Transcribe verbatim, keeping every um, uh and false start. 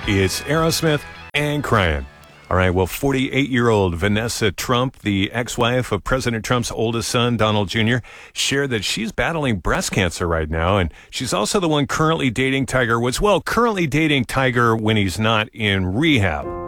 It's Aerosmith and Crying. All right, well, forty-eight-year-old Vanessa Trump, the ex-wife of President Trump's oldest son, Donald Junior, shared that she's battling breast cancer right now, and she's also the one currently dating Tiger Woods. Well, currently dating Tiger when he's not in rehab.